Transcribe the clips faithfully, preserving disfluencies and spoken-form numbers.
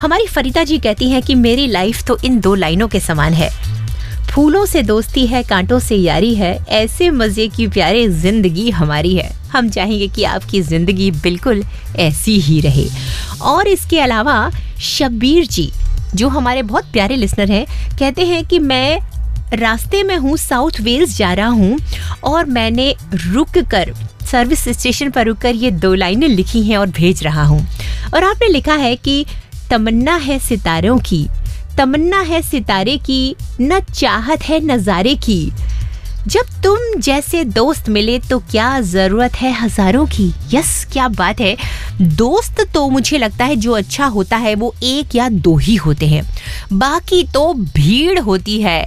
हमारी फरीदा जी कहती हैं कि मेरी लाइफ तो इन दो लाइनों के समान है, फूलों से दोस्ती है, कांटों से यारी है, ऐसे मजे की प्यारे जिंदगी हमारी है। हम चाहेंगे कि आपकी जिंदगी बिल्कुल ऐसी ही रहे। और इसके अलावा शब्बीर जी जो हमारे बहुत प्यारे लिसनर हैं, कहते हैं कि मैं रास्ते में हूँ, साउथ वेल्स जा रहा हूँ और मैंने रुक कर सर्विस स्टेशन पर रुककर ये दो लाइनें लिखी हैं और भेज रहा हूँ। और आपने लिखा है कि तमन्ना है सितारों की, तमन्ना है सितारे की, न चाहत है नजारे की, जब तुम जैसे दोस्त मिले तो क्या जरूरत है हजारों की। यस, क्या बात है। दोस्त तो मुझे लगता है जो अच्छा होता है वो एक या दो ही होते हैं, बाकी तो भीड़ होती है।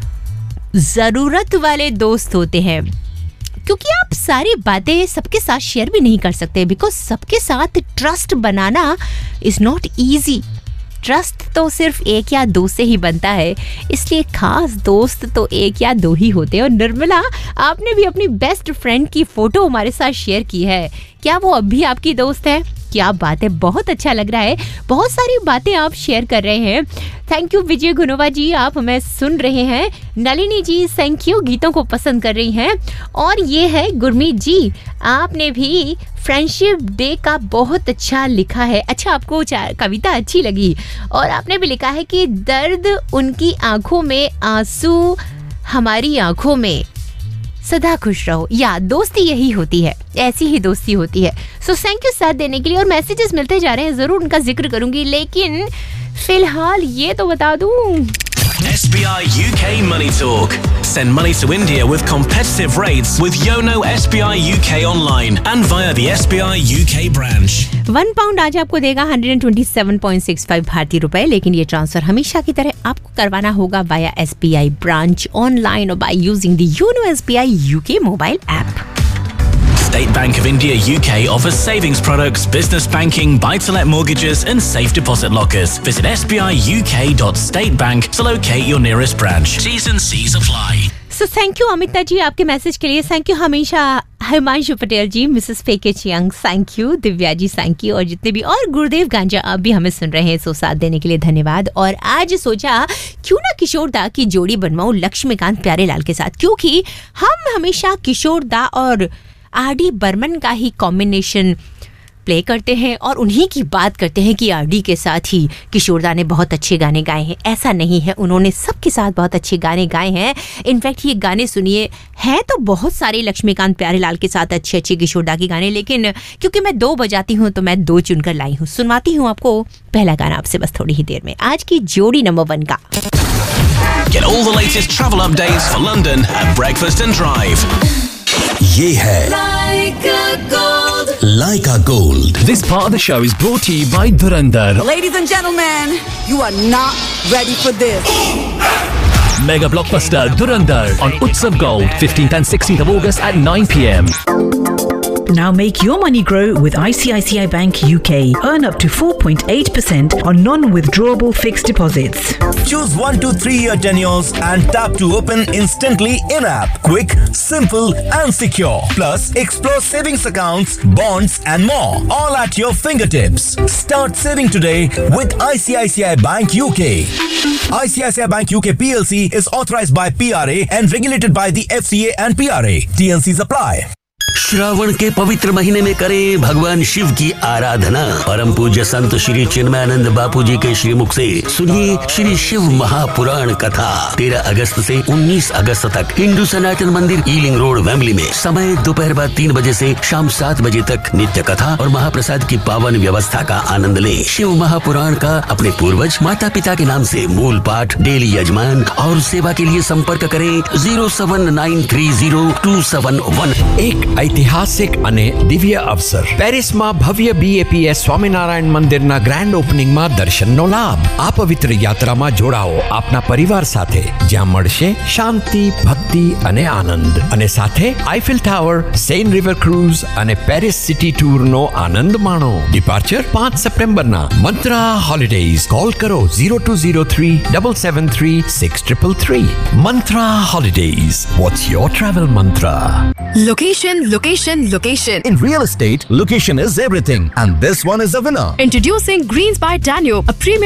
जरूरत वाले दोस्त होते हैं क्योंकि आप सारी बातें सबके साथ शेयर भी नहीं कर सकते, बिकॉज सबके साथ trust banana is not easy. Trust तो सिर्फ एक या दो से ही बनता है, इसलिए खास दोस्त तो एक या दो ही होते हैं। और निर्मला, आपने भी अपनी बेस्ट फ्रेंड की फोटो हमारे साथ शेयर की है, क्या वो अब भी आपकी दोस्त है? क्या बात है, बहुत अच्छा लग रहा है, बहुत सारी बातें आप शेयर कर रहे हैं। थैंक यू विजय गुनोवा जी, आप हमें सुन रहे हैं। नलिनी जी थैंक यू, गीतों को पसंद कर रही हैं। और ये है गुरमीत जी, आपने भी फ्रेंडशिप डे का बहुत अच्छा लिखा है। अच्छा, आपको कविता अच्छी लगी। और आपने भी लिखा है कि दर्द उनकी आंखों में, आंसू हमारी आंखों में, सदा खुश रहो। या दोस्ती यही होती है, ऐसी ही दोस्ती होती है। सो थैंक यू साथ देने के लिए। और मैसेजेस मिलते जा रहे हैं, जरूर उनका जिक्र करूंगी, लेकिन फिलहाल ये तो बता दूं। S B I U K Money Talk. Send money to India with competitive rates with Yono S B I U K online and via the S B I U K branch. One pound आज आपको देगा एक सौ सत्ताईस point six five भारतीय रुपए, लेकिन ये ट्रांसफर हमेशा की तरह आपको करवाना होगा via S B I branch online और by using the YONO S B I U K mobile app. State Bank of India U K offers savings products, business banking, buy-to-let mortgages and safe deposit lockers. Visit s b i u k dot state bank to locate your nearest branch. T's and C's apply. So thank you Amita जी आपके message के लिए। Thank you हमेशा हिमांशु पटेल जी, Mrs फेके Chiang thank you, Divya ji thank you, और जितने भी, और गुरुदेव गांजा आप भी हमें सुन रहे हैं, सो साथ देने के लिए धन्यवाद। और आज सोचा क्यों ना किशोर दा की जोड़ी बनवाऊं लक्ष्मीकांत प्यारेलाल के साथ, क्योंकि हम हमेशा किशोर दा और आर डी बर्मन का ही कॉम्बिनेशन प्ले करते हैं और उन्हीं की बात करते हैं कि आर डी के साथ ही किशोर दा ने बहुत अच्छे गाने गाए हैं। ऐसा नहीं है, उन्होंने सबके साथ बहुत अच्छे गाने गाए हैं। इनफैक्ट ये गाने सुनिए, हैं तो बहुत सारे लक्ष्मीकांत प्यारेलाल के साथ अच्छे अच्छे किशोर दा के गाने, लेकिन क्योंकि मैं दो बजाती हूँ तो मैं दो चुनकर लाई हूँ। सुनवाती हूँ आपको पहला गाना आपसे बस थोड़ी ही देर में, आज की जोड़ी नंबर वन का। Get all the latest travel updates for London at Breakfast and Drive. ये है Leica Gold. Leica Gold. This part of the show is brought to you by Dhurandhar. Ladies and gentlemen, you are not ready for this. Mega blockbuster Dhurandhar on Utsav Gold, fifteenth and sixteenth of August at nine p m. Now make your money grow with I C I C I Bank U K. Earn up to four point eight percent on non-withdrawable fixed deposits. Choose one to three year tenures and tap to open instantly in-app. Quick, simple and secure. Plus, explore savings accounts, bonds and more. All at your fingertips. Start saving today with I C I C I Bank U K. I C I C I Bank U K P L C is authorized by P R A and regulated by the F C A and P R A. T N Cs apply. Shravan के पवित्र महीने में करें भगवान शिव की आराधना। परम पूज्य संत श्री चिन्मयानंद बापू जी के श्रीमुख से सुनिए श्री शिव महापुराण कथा। तेरह अगस्त से उन्नीस अगस्त तक हिंदू सनातन मंदिर ईलिंग रोड वेम्बली में। समय दोपहर बाद तीन बजे से शाम सात बजे तक नित्य कथा और महाप्रसाद की पावन व्यवस्था का आनंद लें। शिव महापुराण का अपने पूर्वज माता पिता के नाम से मूल पाठ, डेली यजमान और सेवा के लिए संपर्क करें zero seven nine three zero to seven one. एक ઐતિહાસિક અને દિવ્ય અવસર પેરિસમાં ભવ્ય B A P S Swaminarayan મંદિરના ગ્રાન્ડ ઓપનિંગમાં દર્શનનો લાભ। આ પવિત્ર યાત્રામાં જોડાઓ આપના પરિવાર સાથે, જ્યાં મળશે શાંતિ, ભક્તિ અને આનંદ, અને સાથે Eiffel tower, Sen river cruise અને પેરિસ સિટી ટૂરનો આનંદ માણો। ડિપાર્ચર પાંચ સપ્ટેમ્બરના। મંત્રા હોલિડેઝ, કોલ કરો zero two zero three seven seven three six three three three। મંત્રા holidays, what's your travel mantra? Location, location, location. In real estate, location is everything, and this one is a winner. Introducing Greens by Danube, a premium